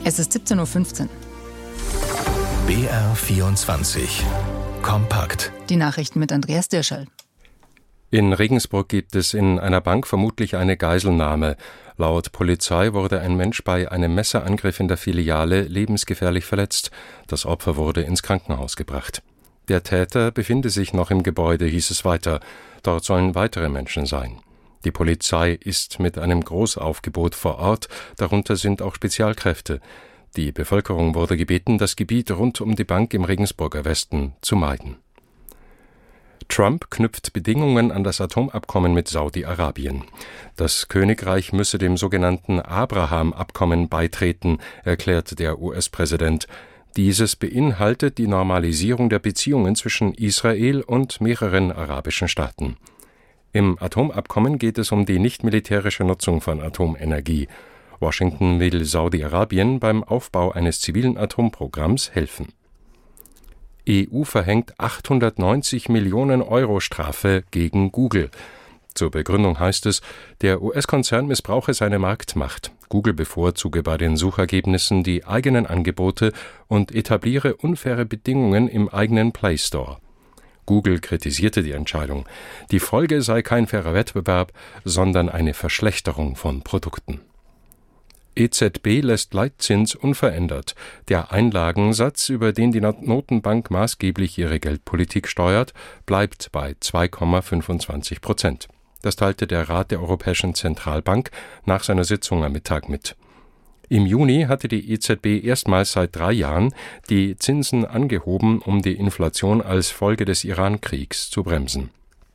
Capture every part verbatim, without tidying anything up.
Es ist siebzehn Uhr fünfzehn. B R vierundzwanzig. Kompakt. Die Nachrichten mit Andreas Dirschall. In Regensburg gibt es in einer Bank vermutlich eine Geiselnahme. Laut Polizei wurde ein Mensch bei einem Messerangriff in der Filiale lebensgefährlich verletzt. Das Opfer wurde ins Krankenhaus gebracht. Der Täter befinde sich noch im Gebäude, hieß es weiter. Dort sollen weitere Menschen sein. Die Polizei ist mit einem Großaufgebot vor Ort, darunter sind auch Spezialkräfte. Die Bevölkerung wurde gebeten, das Gebiet rund um die Bank im Regensburger Westen zu meiden. Trump knüpft Bedingungen an das Atomabkommen mit Saudi-Arabien. Das Königreich müsse dem sogenannten Abraham-Abkommen beitreten, erklärt der U S-Präsident. Dieses beinhaltet die Normalisierung der Beziehungen zwischen Israel und mehreren arabischen Staaten. Im Atomabkommen geht es um die nicht-militärische Nutzung von Atomenergie. Washington will Saudi-Arabien beim Aufbau eines zivilen Atomprogramms helfen. E U verhängt achthundertneunzig Millionen Euro Strafe gegen Google. Zur Begründung heißt es, der U S-Konzern missbrauche seine Marktmacht. Google bevorzuge bei den Suchergebnissen die eigenen Angebote und etabliere unfaire Bedingungen im eigenen Play Store. Google kritisierte die Entscheidung. Die Folge sei kein fairer Wettbewerb, sondern eine Verschlechterung von Produkten. E Z B lässt Leitzins unverändert. Der Einlagensatz, über den die Notenbank maßgeblich ihre Geldpolitik steuert, bleibt bei zwei Komma fünfundzwanzig Prozent. Das teilte der Rat der Europäischen Zentralbank nach seiner Sitzung am Mittag mit. Im Juni hatte die E Z B erstmals seit drei Jahren die Zinsen angehoben, um die Inflation als Folge des Iran-Kriegs zu bremsen.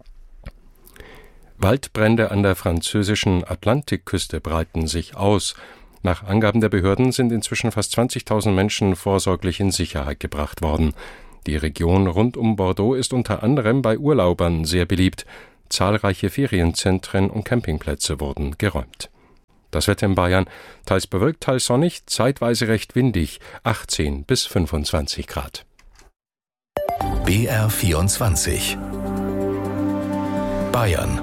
Waldbrände an der französischen Atlantikküste breiten sich aus. Nach Angaben der Behörden sind inzwischen fast zwanzigtausend Menschen vorsorglich in Sicherheit gebracht worden. Die Region rund um Bordeaux ist unter anderem bei Urlaubern sehr beliebt. Zahlreiche Ferienzentren und Campingplätze wurden geräumt. Das Wetter in Bayern, teils bewölkt, teils sonnig, zeitweise recht windig, achtzehn bis fünfundzwanzig Grad. B R vierundzwanzig. Bayern.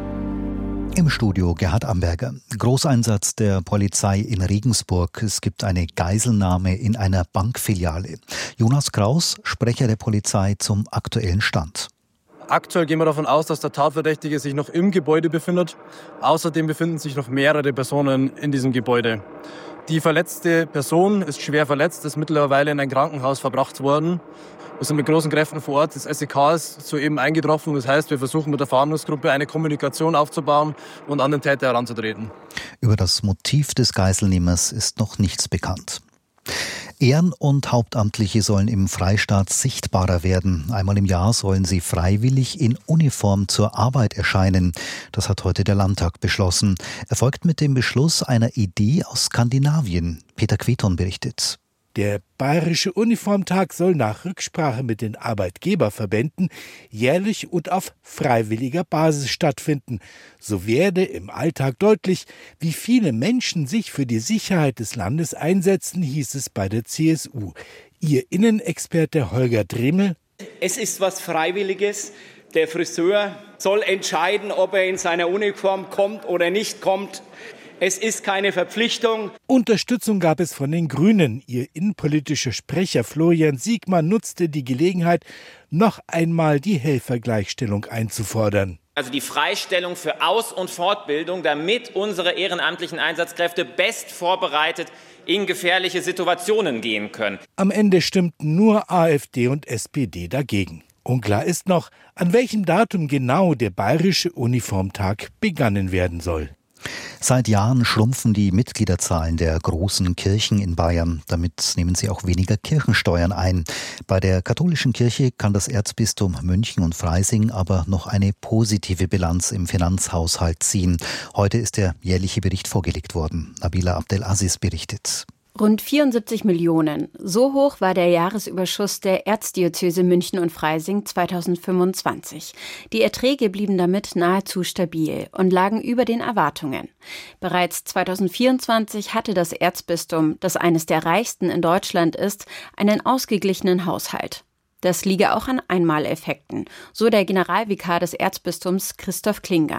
Im Studio Gerhard Amberger. Großeinsatz der Polizei in Regensburg. Es gibt eine Geiselnahme in einer Bankfiliale. Jonas Kraus, Sprecher der Polizei zum aktuellen Stand. Aktuell gehen wir davon aus, dass der Tatverdächtige sich noch im Gebäude befindet. Außerdem befinden sich noch mehrere Personen in diesem Gebäude. Die verletzte Person ist schwer verletzt, ist mittlerweile in ein Krankenhaus verbracht worden. Wir sind mit großen Kräften vor Ort. Das S E K ist soeben eingetroffen. Das heißt, wir versuchen mit der Fahndungsgruppe eine Kommunikation aufzubauen und an den Täter heranzutreten. Über das Motiv des Geiselnehmers ist noch nichts bekannt. Ehren- und Hauptamtliche sollen im Freistaat sichtbarer werden. Einmal im Jahr sollen sie freiwillig in Uniform zur Arbeit erscheinen. Das hat heute der Landtag beschlossen. Erfolgt mit dem Beschluss einer Idee aus Skandinavien. Peter Queton berichtet. Der Bayerische Uniformtag soll nach Rücksprache mit den Arbeitgeberverbänden jährlich und auf freiwilliger Basis stattfinden. So werde im Alltag deutlich, wie viele Menschen sich für die Sicherheit des Landes einsetzen, hieß es bei der C S U. Ihr Innenexperte Holger Dremel: Es ist was Freiwilliges. Der Friseur soll entscheiden, ob er in seiner Uniform kommt oder nicht kommt. Es ist keine Verpflichtung. Unterstützung gab es von den Grünen. Ihr innenpolitischer Sprecher Florian Siegmann nutzte die Gelegenheit, noch einmal die Helfergleichstellung einzufordern. Also die Freistellung für Aus- und Fortbildung, damit unsere ehrenamtlichen Einsatzkräfte best vorbereitet in gefährliche Situationen gehen können. Am Ende stimmten nur AfD und S P D dagegen. Unklar ist noch, an welchem Datum genau der Bayerische Uniformtag begangen werden soll. Seit Jahren schrumpfen die Mitgliederzahlen der großen Kirchen in Bayern. Damit nehmen sie auch weniger Kirchensteuern ein. Bei der katholischen Kirche kann das Erzbistum München und Freising aber noch eine positive Bilanz im Finanzhaushalt ziehen. Heute ist der jährliche Bericht vorgelegt worden. Nabila Abdelaziz berichtet. Rund vierundsiebzig Millionen. So hoch war der Jahresüberschuss der Erzdiözese München und Freising zweitausendfünfundzwanzig. Die Erträge blieben damit nahezu stabil und lagen über den Erwartungen. Bereits zweitausendvierundzwanzig hatte das Erzbistum, das eines der reichsten in Deutschland ist, einen ausgeglichenen Haushalt. Das liege auch an Einmaleffekten, so der Generalvikar des Erzbistums Christoph Klingan.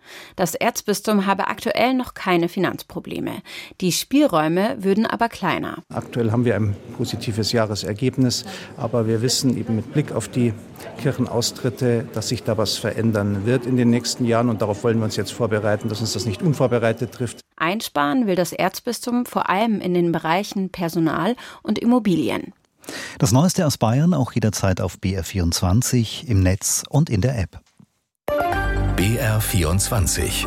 Das Erzbistum habe aktuell noch keine Finanzprobleme. Die Spielräume würden aber kleiner. Aktuell haben wir ein positives Jahresergebnis, aber wir wissen eben mit Blick auf die Kirchenaustritte, dass sich da was verändern wird in den nächsten Jahren und darauf wollen wir uns jetzt vorbereiten, dass uns das nicht unvorbereitet trifft. Einsparen will das Erzbistum vor allem in den Bereichen Personal und Immobilien. Das Neueste aus Bayern auch jederzeit auf B R vierundzwanzig, im Netz und in der App. B R vierundzwanzig.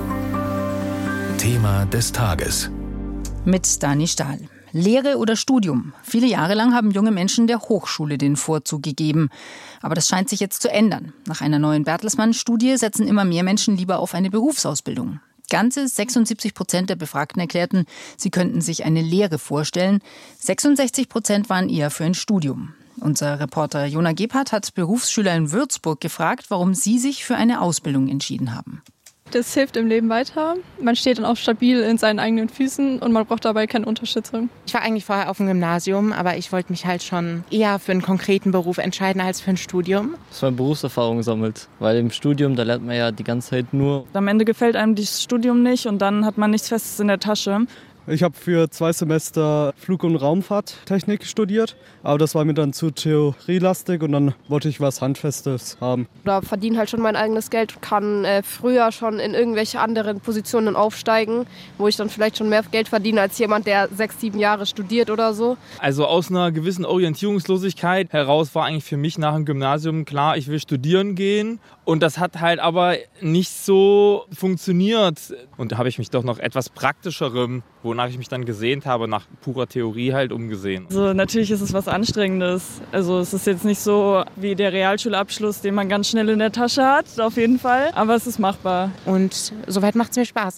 Thema des Tages. Mit Dani Stahl. Lehre oder Studium? Viele Jahre lang haben junge Menschen der Hochschule den Vorzug gegeben. Aber das scheint sich jetzt zu ändern. Nach einer neuen Bertelsmann-Studie setzen immer mehr Menschen lieber auf eine Berufsausbildung. Ganze sechsundsiebzig Prozent der Befragten erklärten, sie könnten sich eine Lehre vorstellen. sechsundsechzig Prozent waren eher für ein Studium. Unser Reporter Jona Gebhardt hat Berufsschüler in Würzburg gefragt, warum sie sich für eine Ausbildung entschieden haben. Das hilft im Leben weiter. Man steht dann auch stabil in seinen eigenen Füßen und man braucht dabei keine Unterstützung. Ich war eigentlich vorher auf dem Gymnasium, aber ich wollte mich halt schon eher für einen konkreten Beruf entscheiden als für ein Studium. Dass man Berufserfahrung sammelt, weil im Studium, da lernt man ja die ganze Zeit nur. Am Ende gefällt einem das Studium nicht und dann hat man nichts Festes in der Tasche. Ich habe für zwei Semester Flug- und Raumfahrttechnik studiert, aber das war mir dann zu theorielastig und dann wollte ich was Handfestes haben. Da verdiene halt schon mein eigenes Geld und kann äh, früher schon in irgendwelche anderen Positionen aufsteigen, wo ich dann vielleicht schon mehr Geld verdiene als jemand, der sechs, sieben Jahre studiert oder so. Also aus einer gewissen Orientierungslosigkeit heraus war eigentlich für mich nach dem Gymnasium klar, ich will studieren gehen. Und das hat halt aber nicht so funktioniert. Und da habe ich mich doch noch etwas Praktischerem, wonach ich mich dann gesehnt habe, nach purer Theorie halt umgesehen. Also natürlich ist es was Anstrengendes. Also es ist jetzt nicht so wie der Realschulabschluss, den man ganz schnell in der Tasche hat, auf jeden Fall. Aber es ist machbar. Und soweit macht es mir Spaß.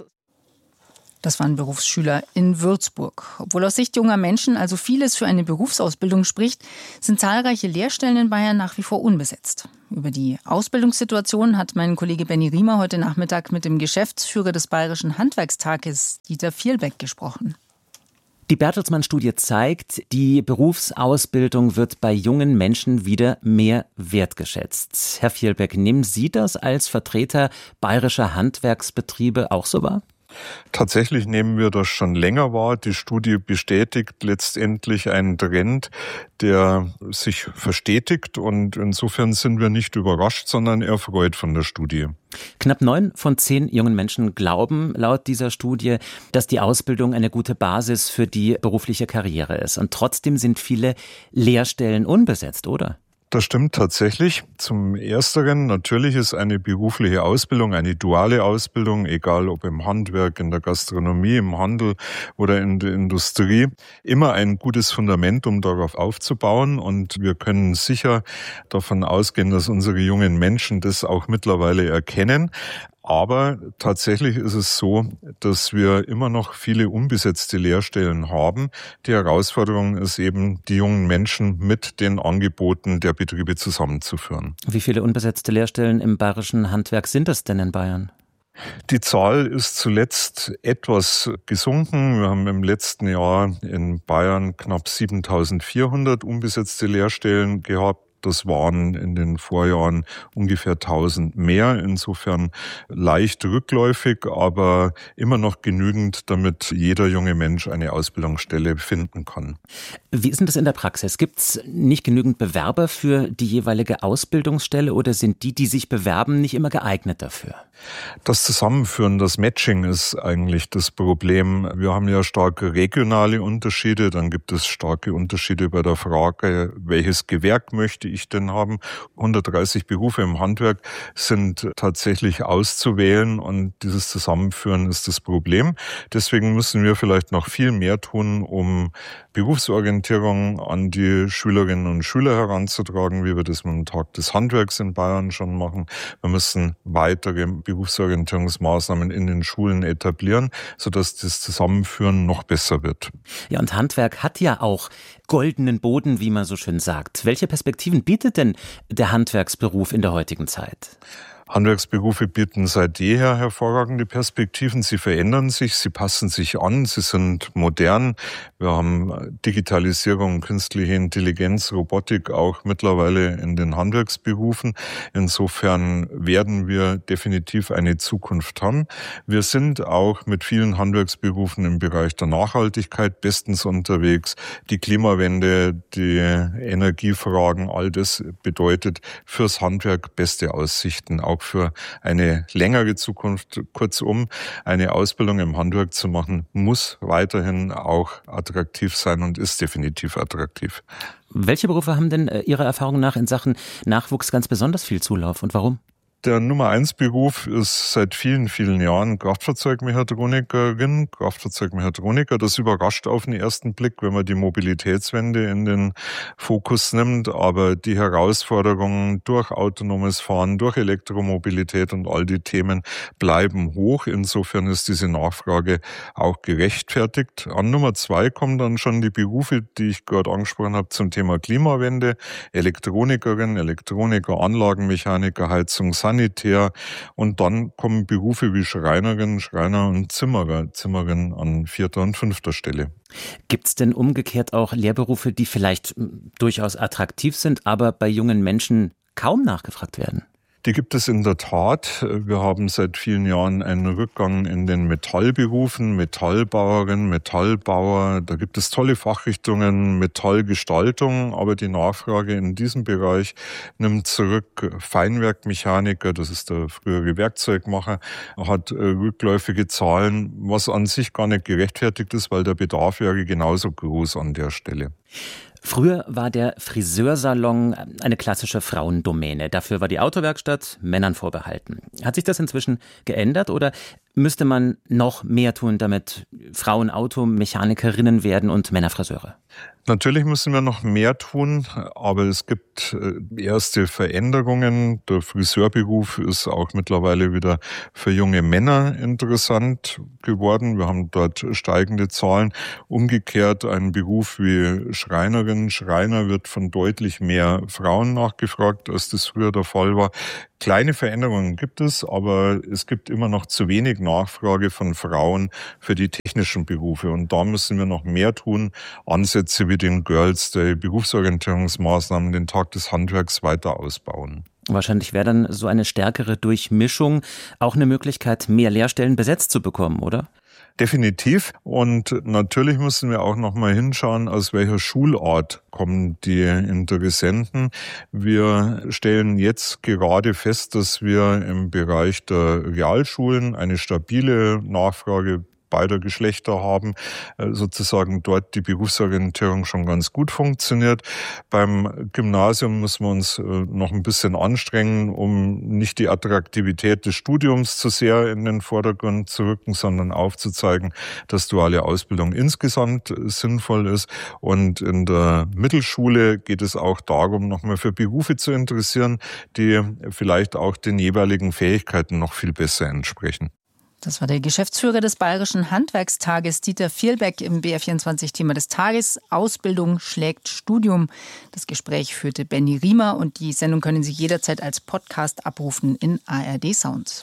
Das waren Berufsschüler in Würzburg. Obwohl aus Sicht junger Menschen also vieles für eine Berufsausbildung spricht, sind zahlreiche Lehrstellen in Bayern nach wie vor unbesetzt. Über die Ausbildungssituation hat mein Kollege Benny Riemer heute Nachmittag mit dem Geschäftsführer des Bayerischen Handwerkstages, Dieter Vielbeck, gesprochen. Die Bertelsmann-Studie zeigt, die Berufsausbildung wird bei jungen Menschen wieder mehr wertgeschätzt. Herr Vielbeck, nehmen Sie das als Vertreter bayerischer Handwerksbetriebe auch so wahr? Tatsächlich nehmen wir das schon länger wahr. Die Studie bestätigt letztendlich einen Trend, der sich verstetigt. Und insofern sind wir nicht überrascht, sondern erfreut von der Studie. Knapp neun von zehn jungen Menschen glauben laut dieser Studie, dass die Ausbildung eine gute Basis für die berufliche Karriere ist. Und trotzdem sind viele Lehrstellen unbesetzt, oder? Das stimmt tatsächlich. Zum Ersteren, natürlich ist eine berufliche Ausbildung, eine duale Ausbildung, egal ob im Handwerk, in der Gastronomie, im Handel oder in der Industrie, immer ein gutes Fundament, um darauf aufzubauen. Und wir können sicher davon ausgehen, dass unsere jungen Menschen das auch mittlerweile erkennen. Aber tatsächlich ist es so, dass wir immer noch viele unbesetzte Lehrstellen haben. Die Herausforderung ist eben, die jungen Menschen mit den Angeboten der Betriebe zusammenzuführen. Wie viele unbesetzte Lehrstellen im bayerischen Handwerk sind es denn in Bayern? Die Zahl ist zuletzt etwas gesunken. Wir haben im letzten Jahr in Bayern knapp siebentausendvierhundert unbesetzte Lehrstellen gehabt. Das waren in den Vorjahren ungefähr tausend mehr. Insofern leicht rückläufig, aber immer noch genügend, damit jeder junge Mensch eine Ausbildungsstelle finden kann. Wie ist denn das in der Praxis? Gibt es nicht genügend Bewerber für die jeweilige Ausbildungsstelle oder sind die, die sich bewerben, nicht immer geeignet dafür? Das Zusammenführen, das Matching ist eigentlich das Problem. Wir haben ja starke regionale Unterschiede. Dann gibt es starke Unterschiede bei der Frage, welches Gewerk möchte ich denn haben. hundertdreißig Berufe im Handwerk sind tatsächlich auszuwählen und dieses Zusammenführen ist das Problem. Deswegen müssen wir vielleicht noch viel mehr tun, um Berufsorientierung an die Schülerinnen und Schüler heranzutragen, wie wir das mit dem Tag des Handwerks in Bayern schon machen. Wir müssen weitere Berufsorientierungsmaßnahmen in den Schulen etablieren, sodass das Zusammenführen noch besser wird. Ja, und Handwerk hat ja auch goldenen Boden, wie man so schön sagt. Welche Perspektiven bietet denn der Handwerksberuf in der heutigen Zeit? Handwerksberufe bieten seit jeher hervorragende Perspektiven. Sie verändern sich, sie passen sich an, sie sind modern. Wir haben Digitalisierung, künstliche Intelligenz, Robotik auch mittlerweile in den Handwerksberufen. Insofern werden wir definitiv eine Zukunft haben. Wir sind auch mit vielen Handwerksberufen im Bereich der Nachhaltigkeit bestens unterwegs. Die Klimawende, die Energiefragen, all das bedeutet fürs Handwerk beste Aussichten, auch für eine längere Zukunft. Kurzum, eine Ausbildung im Handwerk zu machen, muss weiterhin auch attraktiv sein und ist definitiv attraktiv. Welche Berufe haben denn Ihrer Erfahrung nach in Sachen Nachwuchs ganz besonders viel Zulauf und warum? Der Nummer eins Beruf ist seit vielen, vielen Jahren Kraftfahrzeugmechatronikerin, Kraftfahrzeugmechatroniker. Das überrascht auf den ersten Blick, wenn man die Mobilitätswende in den Fokus nimmt. Aber die Herausforderungen durch autonomes Fahren, durch Elektromobilität und all die Themen bleiben hoch. Insofern ist diese Nachfrage auch gerechtfertigt. An Nummer zwei kommen dann schon die Berufe, die ich gerade angesprochen habe, zum Thema Klimawende. Elektronikerin, Elektroniker, Anlagenmechaniker, Heizungs Sanitär, und dann kommen Berufe wie Schreinerin, Schreiner und Zimmerer, Zimmerin an vierter und fünfter Stelle. Gibt es denn umgekehrt auch Lehrberufe, die vielleicht durchaus attraktiv sind, aber bei jungen Menschen kaum nachgefragt werden? Die gibt es in der Tat. Wir haben seit vielen Jahren einen Rückgang in den Metallberufen, Metallbauerin, Metallbauer. Da gibt es tolle Fachrichtungen, Metallgestaltung, aber die Nachfrage in diesem Bereich nimmt zurück. Feinwerkmechaniker, das ist der frühere Werkzeugmacher, hat rückläufige Zahlen, was an sich gar nicht gerechtfertigt ist, weil der Bedarf wäre genauso groß an der Stelle. Früher war der Friseursalon eine klassische Frauendomäne. Dafür war die Autowerkstatt Männern vorbehalten. Hat sich das inzwischen geändert oder müsste man noch mehr tun, damit Frauen Automechanikerinnen werden und Männer Friseure? Natürlich müssen wir noch mehr tun, aber es gibt erste Veränderungen. Der Friseurberuf ist auch mittlerweile wieder für junge Männer interessant geworden. Wir haben dort steigende Zahlen. Umgekehrt ein Beruf wie Schreinerin, Schreiner wird von deutlich mehr Frauen nachgefragt, als das früher der Fall war. Kleine Veränderungen gibt es, aber es gibt immer noch zu wenig Nachfrage von Frauen für die technischen Berufe. Und da müssen wir noch mehr tun. Ansätze wie den Girls Day, Berufsorientierungsmaßnahmen, den Tag des Handwerks weiter ausbauen. Wahrscheinlich wäre dann so eine stärkere Durchmischung auch eine Möglichkeit, mehr Lehrstellen besetzt zu bekommen, oder? Definitiv. Und natürlich müssen wir auch noch mal hinschauen, aus welcher Schulart kommen die Interessenten. Wir stellen jetzt gerade fest, dass wir im Bereich der Realschulen eine stabile Nachfrage beider Geschlechter haben, sozusagen dort die Berufsorientierung schon ganz gut funktioniert. Beim Gymnasium müssen wir uns noch ein bisschen anstrengen, um nicht die Attraktivität des Studiums zu sehr in den Vordergrund zu rücken, sondern aufzuzeigen, dass duale Ausbildung insgesamt sinnvoll ist. Und in der Mittelschule geht es auch darum, nochmal für Berufe zu interessieren, die vielleicht auch den jeweiligen Fähigkeiten noch viel besser entsprechen. Das war der Geschäftsführer des Bayerischen Handwerkstages, Dieter Vierlbeck, im B R vierundzwanzig-Thema des Tages. Ausbildung schlägt Studium. Das Gespräch führte Benny Riemer und die Sendung können Sie jederzeit als Podcast abrufen in A R D Sounds.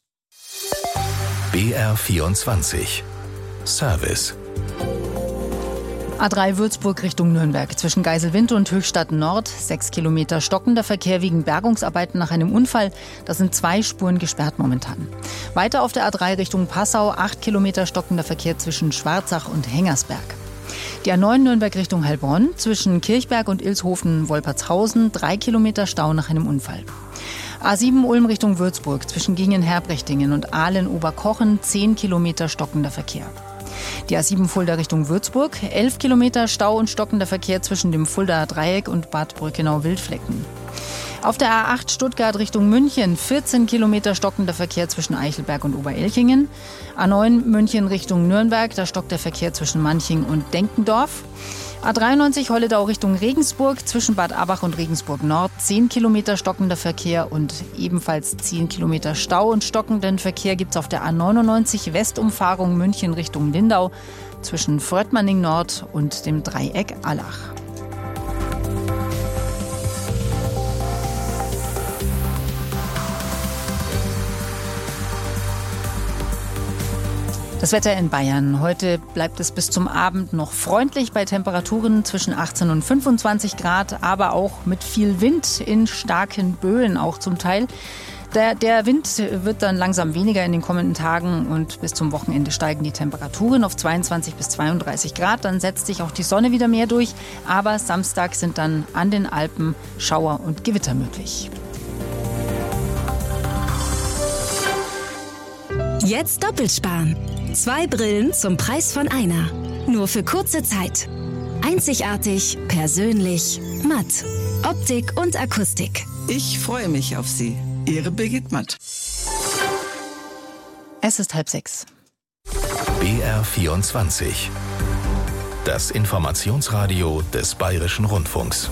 B R vierundzwanzig Service. A drei Würzburg Richtung Nürnberg. Zwischen Geiselwind und Höchstadt Nord. Sechs Kilometer stockender Verkehr wegen Bergungsarbeiten nach einem Unfall. Da sind zwei Spuren gesperrt momentan. Weiter auf der A drei Richtung Passau. Acht Kilometer stockender Verkehr zwischen Schwarzach und Hengersberg. Die A neun Nürnberg Richtung Heilbronn. Zwischen Kirchberg und Ilshofen-Wolpertshausen. Drei Kilometer Stau nach einem Unfall. A sieben Ulm Richtung Würzburg. Zwischen Gingen-Herbrechtingen und Ahlen-Oberkochen. Zehn Kilometer stockender Verkehr. Die A sieben Fulda Richtung Würzburg, elf Kilometer Stau und stockender Verkehr zwischen dem Fuldaer Dreieck und Bad Brückenau-Wildflecken. Auf der A acht Stuttgart Richtung München, vierzehn Kilometer stockender Verkehr zwischen Eichelberg und Oberelchingen. A neun München Richtung Nürnberg, da stockt der Verkehr zwischen Manching und Denkendorf. A dreiundneunzig Holledau Richtung Regensburg, zwischen Bad Abach und Regensburg Nord, zehn Kilometer stockender Verkehr und ebenfalls zehn Kilometer Stau und stockenden Verkehr gibt es auf der A neunundneunzig Westumfahrung München Richtung Lindau, zwischen Fröttmanning Nord und dem Dreieck Allach. Das Wetter in Bayern. Heute bleibt es bis zum Abend noch freundlich bei Temperaturen zwischen achtzehn und fünfundzwanzig Grad, aber auch mit viel Wind in starken Böen auch zum Teil. Der, der Wind wird dann langsam weniger in den kommenden Tagen und bis zum Wochenende steigen die Temperaturen auf zweiundzwanzig bis zweiunddreißig Grad. Dann setzt sich auch die Sonne wieder mehr durch, aber Samstag sind dann an den Alpen Schauer und Gewitter möglich. Jetzt doppelt sparen. Zwei Brillen zum Preis von einer. Nur für kurze Zeit. Einzigartig, persönlich, matt. Optik und Akustik. Ich freue mich auf Sie. Ihre Birgit Matt. Es ist halb sechs. B R vierundzwanzig. Das Informationsradio des Bayerischen Rundfunks.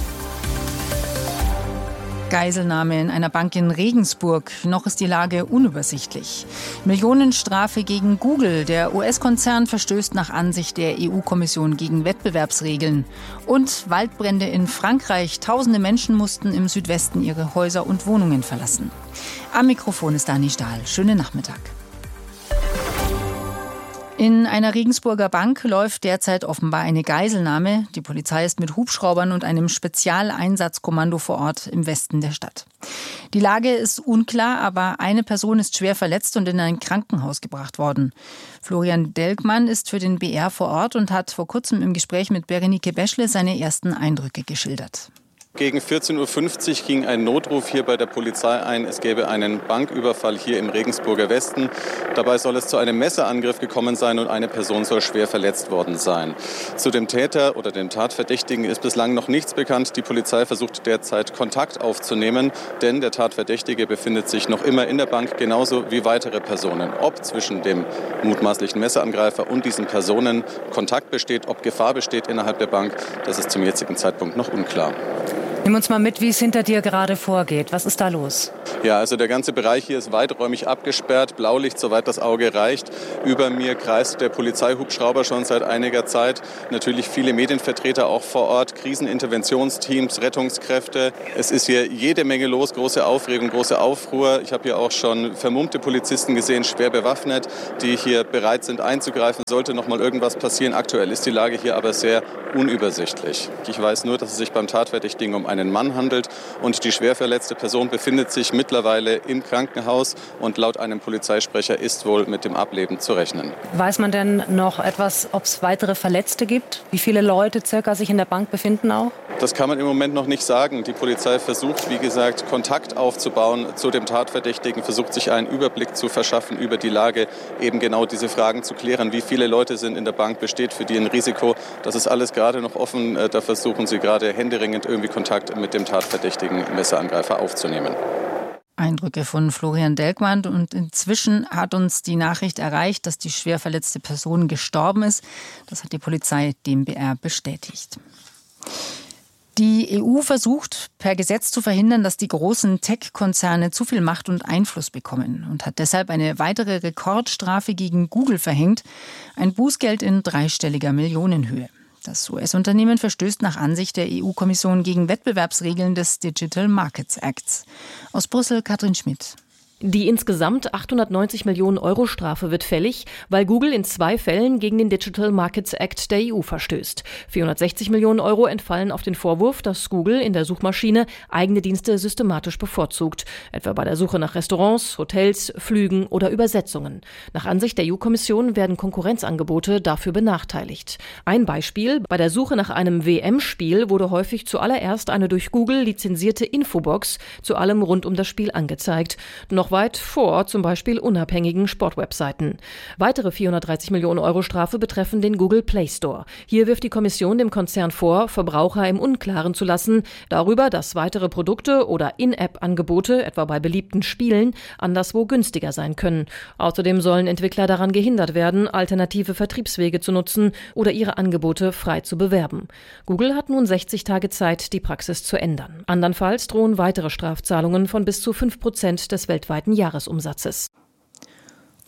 Geiselnahme in einer Bank in Regensburg. Noch ist die Lage unübersichtlich. Millionenstrafe gegen Google. Der U S-Konzern verstößt nach Ansicht der E U-Kommission gegen Wettbewerbsregeln. Und Waldbrände in Frankreich. Tausende Menschen mussten im Südwesten ihre Häuser und Wohnungen verlassen. Am Mikrofon ist Dani Stahl. Schönen Nachmittag. In einer Regensburger Bank läuft derzeit offenbar eine Geiselnahme. Die Polizei ist mit Hubschraubern und einem Spezialeinsatzkommando vor Ort im Westen der Stadt. Die Lage ist unklar, aber eine Person ist schwer verletzt und in ein Krankenhaus gebracht worden. Florian Delkmann ist für den B R vor Ort und hat vor kurzem im Gespräch mit Berenike Beschle seine ersten Eindrücke geschildert. Gegen vierzehn Uhr fünfzig ging ein Notruf hier bei der Polizei ein. Es gäbe einen Banküberfall hier im Regensburger Westen. Dabei soll es zu einem Messerangriff gekommen sein und eine Person soll schwer verletzt worden sein. Zu dem Täter oder dem Tatverdächtigen ist bislang noch nichts bekannt. Die Polizei versucht derzeit Kontakt aufzunehmen, denn der Tatverdächtige befindet sich noch immer in der Bank, genauso wie weitere Personen. Ob zwischen dem mutmaßlichen Messerangreifer und diesen Personen Kontakt besteht, ob Gefahr besteht innerhalb der Bank, das ist zum jetzigen Zeitpunkt noch unklar. Nimm uns mal mit, wie es hinter dir gerade vorgeht. Was ist da los? Ja, also der ganze Bereich hier ist weiträumig abgesperrt. Blaulicht, soweit das Auge reicht. Über mir kreist der Polizeihubschrauber schon seit einiger Zeit. Natürlich viele Medienvertreter auch vor Ort, Kriseninterventionsteams, Rettungskräfte. Es ist hier jede Menge los, große Aufregung, große Aufruhr. Ich habe hier auch schon vermummte Polizisten gesehen, schwer bewaffnet, die hier bereit sind einzugreifen, sollte noch mal irgendwas passieren. Aktuell ist die Lage hier aber sehr unübersichtlich. Ich weiß nur, dass es sich beim Tatverdächtigen um einen Mann handelt und die schwer verletzte Person befindet sich mittlerweile im Krankenhaus und laut einem Polizeisprecher ist wohl mit dem Ableben zu rechnen. Weiß man denn noch etwas, ob es weitere Verletzte gibt? Wie viele Leute circa sich in der Bank befinden auch? Das kann man im Moment noch nicht sagen. Die Polizei versucht, wie gesagt, Kontakt aufzubauen zu dem Tatverdächtigen, versucht sich einen Überblick zu verschaffen über die Lage, eben genau diese Fragen zu klären. Wie viele Leute sind in der Bank, besteht für die ein Risiko? Das ist alles gerade noch offen. Da versuchen sie gerade händeringend irgendwie Kontakt mit dem tatverdächtigen Messerangreifer aufzunehmen. Eindrücke von Florian Delkmann. Und inzwischen hat uns die Nachricht erreicht, dass die schwer verletzte Person gestorben ist. Das hat die Polizei dem B R bestätigt. Die E U versucht per Gesetz zu verhindern, dass die großen Tech-Konzerne zu viel Macht und Einfluss bekommen und hat deshalb eine weitere Rekordstrafe gegen Google verhängt. Ein Bußgeld in dreistelliger Millionenhöhe. Das U S-Unternehmen verstößt nach Ansicht der E U-Kommission gegen Wettbewerbsregeln des Digital Markets Acts. Aus Brüssel Katrin Schmidt. Die insgesamt achthundertneunzig Millionen Euro Strafe wird fällig, weil Google in zwei Fällen gegen den Digital Markets Act der E U verstößt. vierhundertsechzig Millionen Euro entfallen auf den Vorwurf, dass Google in der Suchmaschine eigene Dienste systematisch bevorzugt, etwa bei der Suche nach Restaurants, Hotels, Flügen oder Übersetzungen. Nach Ansicht der E U-Kommission werden Konkurrenzangebote dafür benachteiligt. Ein Beispiel: Bei der Suche nach einem W M-Spiel wurde häufig zuallererst eine durch Google lizenzierte Infobox zu allem rund um das Spiel angezeigt. Noch weit vor zum Beispiel unabhängigen Sportwebseiten. Weitere vierhundertdreißig Millionen Euro Strafe betreffen den Google Play Store. Hier wirft die Kommission dem Konzern vor, Verbraucher im Unklaren zu lassen darüber, dass weitere Produkte oder In-App-Angebote, etwa bei beliebten Spielen, anderswo günstiger sein können. Außerdem sollen Entwickler daran gehindert werden, alternative Vertriebswege zu nutzen oder ihre Angebote frei zu bewerben. Google hat nun sechzig Tage Zeit, die Praxis zu ändern. Andernfalls drohen weitere Strafzahlungen von bis zu fünf Prozent des weltweiten Jahresumsatzes.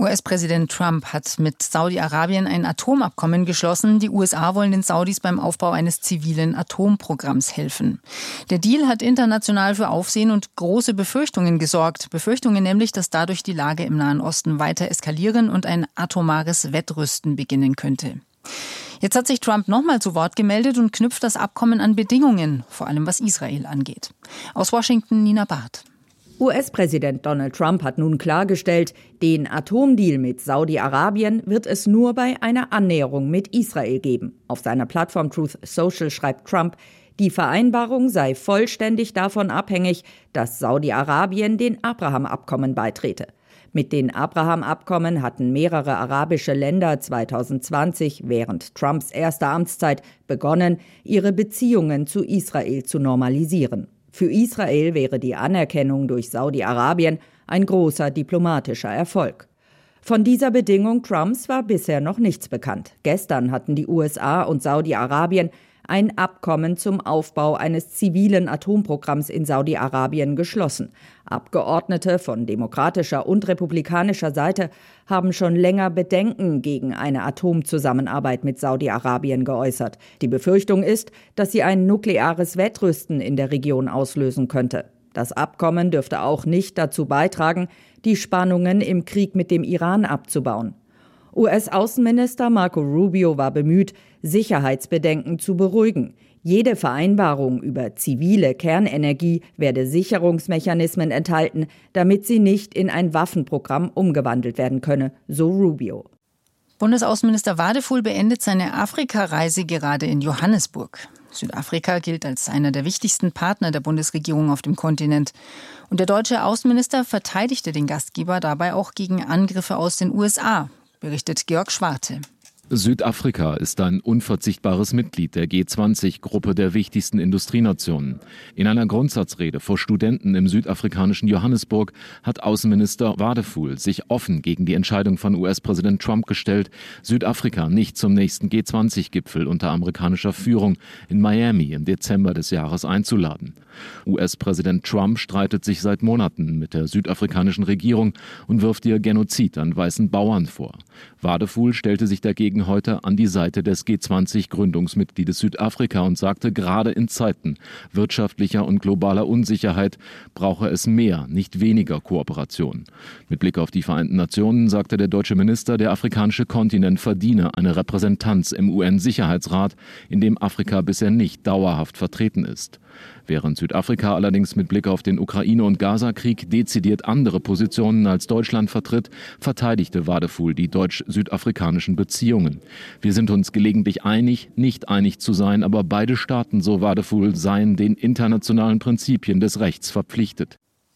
U S-Präsident Trump hat mit Saudi-Arabien ein Atomabkommen geschlossen. Die U S A wollen den Saudis beim Aufbau eines zivilen Atomprogramms helfen. Der Deal hat international für Aufsehen und große Befürchtungen gesorgt. Befürchtungen nämlich, dass dadurch die Lage im Nahen Osten weiter eskalieren und ein atomares Wettrüsten beginnen könnte. Jetzt hat sich Trump nochmal zu Wort gemeldet und knüpft das Abkommen an Bedingungen, vor allem was Israel angeht. Aus Washington Nina Barth. U S-Präsident Donald Trump hat nun klargestellt, den Atomdeal mit Saudi-Arabien wird es nur bei einer Annäherung mit Israel geben. Auf seiner Plattform Truth Social schreibt Trump, die Vereinbarung sei vollständig davon abhängig, dass Saudi-Arabien den Abraham-Abkommen beitrete. Mit den Abraham-Abkommen hatten mehrere arabische Länder zwanzig zwanzig während Trumps erster Amtszeit begonnen, ihre Beziehungen zu Israel zu normalisieren. Für Israel wäre die Anerkennung durch Saudi-Arabien ein großer diplomatischer Erfolg. Von dieser Bedingung Trumps war bisher noch nichts bekannt. Gestern hatten die U S A und Saudi-Arabien ein Abkommen zum Aufbau eines zivilen Atomprogramms in Saudi-Arabien geschlossen. Abgeordnete von demokratischer und republikanischer Seite haben schon länger Bedenken gegen eine Atomzusammenarbeit mit Saudi-Arabien geäußert. Die Befürchtung ist, dass sie ein nukleares Wettrüsten in der Region auslösen könnte. Das Abkommen dürfte auch nicht dazu beitragen, die Spannungen im Krieg mit dem Iran abzubauen. U S-Außenminister Marco Rubio war bemüht, Sicherheitsbedenken zu beruhigen. Jede Vereinbarung über zivile Kernenergie werde Sicherungsmechanismen enthalten, damit sie nicht in ein Waffenprogramm umgewandelt werden könne, so Rubio. Bundesaußenminister Wadefuhl beendet seine Afrikareise gerade in Johannesburg. Südafrika gilt als einer der wichtigsten Partner der Bundesregierung auf dem Kontinent. Und der deutsche Außenminister verteidigte den Gastgeber dabei auch gegen Angriffe aus den U S A, berichtet Georg Schwarte. Südafrika ist ein unverzichtbares Mitglied der G zwanzig-Gruppe der wichtigsten Industrienationen. In einer Grundsatzrede vor Studenten im südafrikanischen Johannesburg hat Außenminister Wadefuhl sich offen gegen die Entscheidung von U S-Präsident Trump gestellt, Südafrika nicht zum nächsten G zwanzig-Gipfel unter amerikanischer Führung in Miami im Dezember des Jahres einzuladen. U S-Präsident Trump streitet sich seit Monaten mit der südafrikanischen Regierung und wirft ihr Genozid an weißen Bauern vor. Wadefuhl stellte sich dagegen heute an die Seite des G zwanzig-Gründungsmitgliedes Südafrika und sagte, gerade in Zeiten wirtschaftlicher und globaler Unsicherheit brauche es mehr, nicht weniger Kooperation. Mit Blick auf die Vereinten Nationen sagte der deutsche Minister, der afrikanische Kontinent verdiene eine Repräsentanz im U N-Sicherheitsrat, in dem Afrika bisher nicht dauerhaft vertreten ist. Während Südafrika allerdings mit Blick auf den Ukraine- und Gaza-Krieg dezidiert andere Positionen als Deutschland vertritt, verteidigte Wadefuhl die deutsch-südafrikanischen Beziehungen. Wir sind uns gelegentlich einig, nicht einig zu sein, aber beide Staaten, so Wadefuhl, seien den internationalen Prinzipien des Rechts verpflichtet.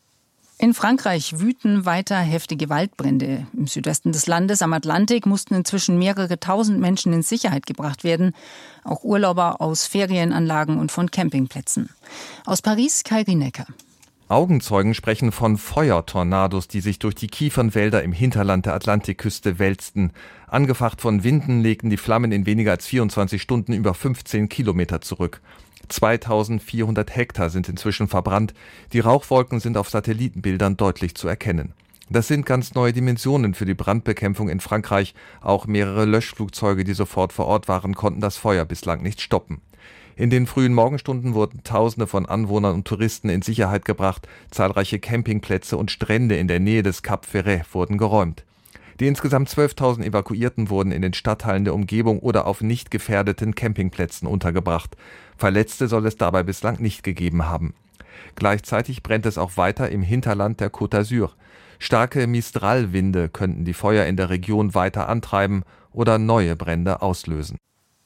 In Frankreich wüten weiter heftige Waldbrände. Im Südwesten des Landes am Atlantik mussten inzwischen mehrere tausend Menschen in Sicherheit gebracht werden. Auch Urlauber aus Ferienanlagen und von Campingplätzen. Aus Paris, Kai Rienecker. Augenzeugen sprechen von Feuertornados, die sich durch die Kiefernwälder im Hinterland der Atlantikküste wälzten. Angefacht von Winden legten die Flammen in weniger als vierundzwanzig Stunden über fünfzehn Kilometer zurück. zweitausendvierhundert Hektar sind inzwischen verbrannt. Die Rauchwolken sind auf Satellitenbildern deutlich zu erkennen. Das sind ganz neue Dimensionen für die Brandbekämpfung in Frankreich. Auch mehrere Löschflugzeuge, die sofort vor Ort waren, konnten das Feuer bislang nicht stoppen. In den frühen Morgenstunden wurden Tausende von Anwohnern und Touristen in Sicherheit gebracht. Zahlreiche Campingplätze und Strände in der Nähe des Cap Ferret wurden geräumt. Die insgesamt zwölftausend Evakuierten wurden in den Stadtteilen der Umgebung oder auf nicht gefährdeten Campingplätzen untergebracht. Verletzte soll es dabei bislang nicht gegeben haben. Gleichzeitig brennt es auch weiter im Hinterland der Côte d'Azur. Starke Mistral-Winde könnten die Feuer in der Region weiter antreiben oder neue Brände auslösen.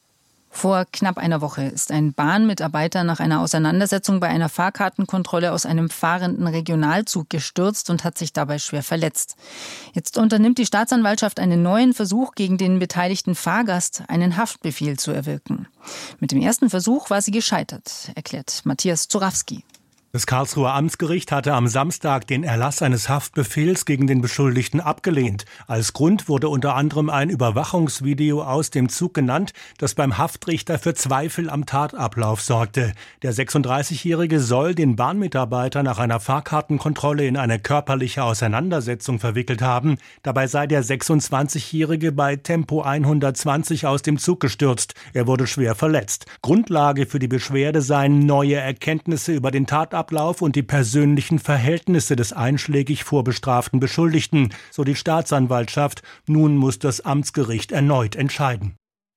Vor knapp einer Woche ist ein Bahnmitarbeiter nach einer Auseinandersetzung bei einer Fahrkartenkontrolle aus einem fahrenden Regionalzug gestürzt und hat sich dabei schwer verletzt. Jetzt unternimmt die Staatsanwaltschaft einen neuen Versuch, gegen den beteiligten Fahrgast einen Haftbefehl zu erwirken. Mit dem ersten Versuch war sie gescheitert, erklärt Matthias Zurawski. Das Karlsruher Amtsgericht hatte am Samstag den Erlass eines Haftbefehls gegen den Beschuldigten abgelehnt. Als Grund wurde unter anderem ein Überwachungsvideo aus dem Zug genannt, das beim Haftrichter für Zweifel am Tatablauf sorgte. Der sechsunddreißigjährige soll den Bahnmitarbeiter nach einer Fahrkartenkontrolle in eine körperliche Auseinandersetzung verwickelt haben. Dabei sei der sechsundzwanzigjährige bei Tempo hundertzwanzig aus dem Zug gestürzt. Er wurde schwer verletzt. Grundlage für die Beschwerde seien neue Erkenntnisse über den Tatablauf Ablauf und die persönlichen Verhältnisse des einschlägig vorbestraften Beschuldigten, so die Staatsanwaltschaft. Nun muss das Amtsgericht erneut entscheiden.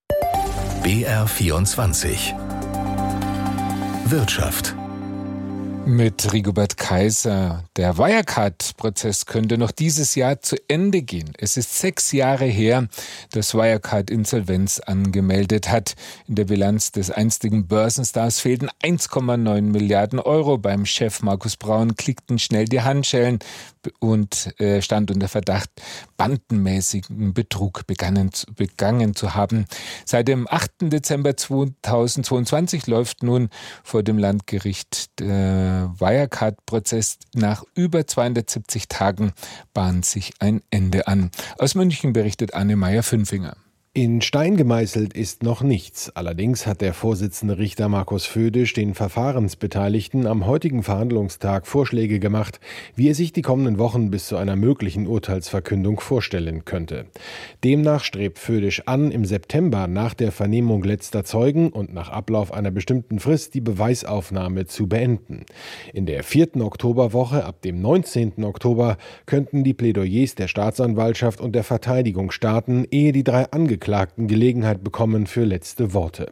B R vierundzwanzig Wirtschaft. Mit Rigobert Kaiser. Der Wirecard-Prozess könnte noch dieses Jahr zu Ende gehen. Es ist sechs Jahre her, dass Wirecard Insolvenz angemeldet hat. In der Bilanz des einstigen Börsenstars fehlten eins Komma neun Milliarden Euro. Beim Chef Markus Braun klickten schnell die Handschellen und äh, stand unter Verdacht, bandenmäßigen Betrug begangen, begangen zu haben. Seit dem achten Dezember zweitausendzweiundzwanzig läuft nun vor dem Landgericht der Wirecard-Prozess. Nach über zweihundertsiebzig Tagen bahnt sich ein Ende an. Aus München berichtet Anne Meyer-Fünfinger. In Stein gemeißelt ist noch nichts. Allerdings hat der Vorsitzende Richter Markus Födisch den Verfahrensbeteiligten am heutigen Verhandlungstag Vorschläge gemacht, wie er sich die kommenden Wochen bis zu einer möglichen Urteilsverkündung vorstellen könnte. Demnach strebt Födisch an, im September nach der Vernehmung letzter Zeugen und nach Ablauf einer bestimmten Frist die Beweisaufnahme zu beenden. In der vierten Oktoberwoche ab dem neunzehnten Oktober könnten die Plädoyers der Staatsanwaltschaft und der Verteidigung starten, ehe die drei Angeklagten Gelegenheit bekommen für letzte Worte.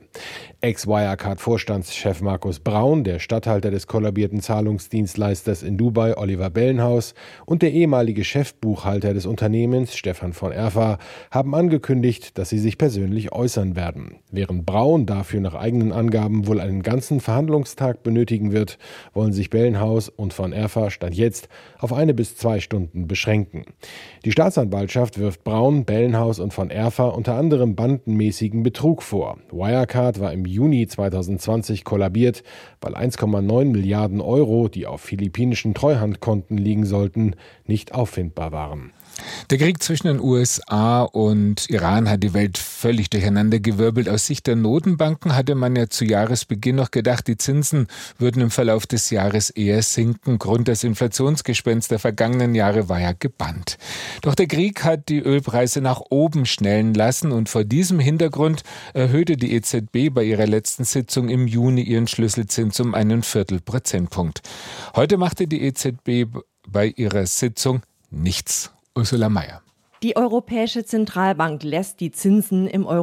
Ex-Wirecard-Vorstandschef Markus Braun, der Statthalter des kollabierten Zahlungsdienstleisters in Dubai Oliver Bellenhaus und der ehemalige Chefbuchhalter des Unternehmens Stefan von Erfa haben angekündigt, dass sie sich persönlich äußern werden. Während Braun dafür nach eigenen Angaben wohl einen ganzen Verhandlungstag benötigen wird, wollen sich Bellenhaus und von Erfa Stand jetzt auf eine bis zwei Stunden beschränken. Die Staatsanwaltschaft wirft Braun, Bellenhaus und von Erfa unter anderem bandenmäßigen Betrug vor. Wirecard war im Juni zweitausendzwanzig kollabiert, weil eins Komma neun Milliarden Euro, die auf philippinischen Treuhandkonten liegen sollten, nicht auffindbar waren. Der Krieg zwischen den U S A und Iran hat die Welt völlig durcheinandergewirbelt. Aus Sicht der Notenbanken hatte man ja zu Jahresbeginn noch gedacht, die Zinsen würden im Verlauf des Jahres eher sinken. Grund des Inflationsgespenst der vergangenen Jahre war ja gebannt. Doch der Krieg hat die Ölpreise nach oben schnellen lassen und vor diesem Hintergrund erhöhte die E Z B bei ihrer letzten Sitzung im Juni ihren Schlüsselzins um einen Viertelprozentpunkt. Heute machte die E Z B bei ihrer Sitzung nichts. Ursula Mayer. Die Europäische Zentralbank lässt die Zinsen im Euro